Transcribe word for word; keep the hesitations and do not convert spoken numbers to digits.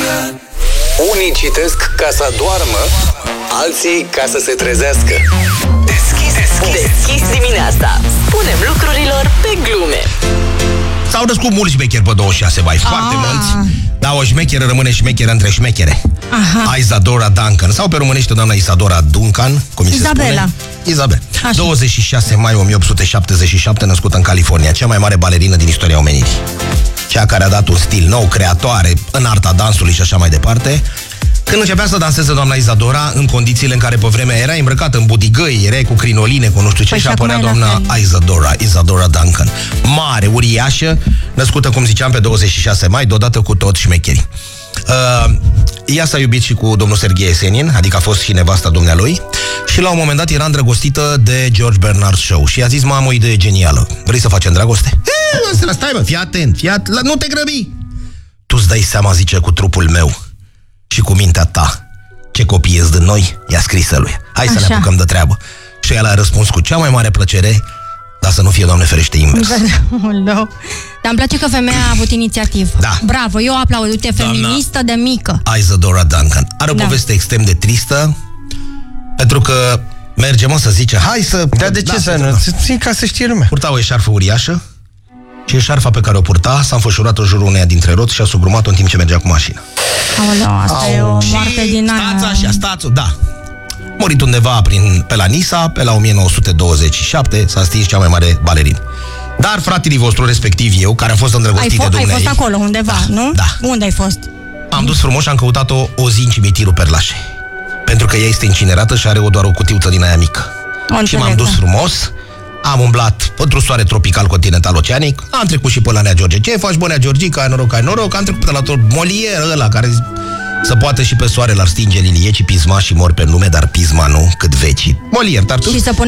Unii citesc ca să doarmă, alții ca să se trezească. Deschis, deschis, Deschis dimineața. Spunem lucrurilor pe glume. S-au născut mulți șmecheri pe douăzeci și șase mai, foarte mulți. Dar o șmecheră rămâne șmecheră între șmechere. Aha. Isadora Duncan, sau pe românește doamna Isadora Duncan, cum se Izabela. spune? Izabela. Așa. douăzeci și șase mai o mie opt sute șaptezeci și șapte, născută în California, cea mai mare balerină din istoria omenirii. Cea care a dat un stil nou, creatoare, în arta dansului și așa mai departe. Când începea să danseze doamna Isadora, în condițiile în care pe vremea era îmbrăcată în budigăi, erai cu crinoline, cu nu știu ce, păi și apărea doamna Isadora, Isadora Duncan. Mare, uriașă, născută, cum ziceam, pe douăzeci și șase mai, deodată cu toți șmecherii. Uh, ea s-a iubit și cu domnul Serghei Esenin, adică a fost și nevasta dumnealui, și la un moment dat era îndrăgostită de George Bernard Shaw și i-a zis: mamă, o idee genială, vrei să facem dragoste? E, stai mă, fii atent, fii atent, nu te grăbi. Tu-ți dai seama, zice, cu trupul meu și cu mintea ta ce copiez din noi? I-a scris lui. Hai să Așa. ne apucăm de treabă. Și el a răspuns cu cea mai mare plăcere, dar să nu fie, Doamne ferește, invers. Dar îmi place că femeia a avut inițiativă. Da. Bravo, eu aplaud. Uite, feministă de mică. Isadora Duncan. Are o da. poveste extrem de tristă, pentru că merge, mă, să zice, hai să... Dar de ce da, să nu? Țin ca să știe lumea. Purta o eșarfă uriașă și eșarfa pe care o purta s-a înfășurat în jurul uneia dintre roți și a sugrumat-o în timp ce mergea cu mașina. Aoleu, asta Au. e o moarte din aia. Stați așa, stați, da. Murit undeva prin, pe la Nisa, pe la o mie nouă sute douăzeci și șapte, s-a stins cea mai mare balerină. Dar fratele vostru, respectiv eu, care am fost îndrăgostit de dumneavoastră. Ai fost acolo undeva, da, nu? Da. Unde ai fost? Am dus frumos și am căutat-o o zi în cimitirul Perlașe. Pentru că ea este incinerată și are o, doar o cutiuță din aia mică. O și m-am dus da. frumos, am umblat pentru soare tropical continental oceanic, am trecut și pe la Nea George. Ce faci, bă, Nea Georgica? Ai noroc, ai noroc. Am trecut pe la tot Molière ăla care să poate și pe soare l-ar stinge lilieci, pisma și mor pe nume, dar pisma nu, cât vecii. Molière, dar tu? Și să pune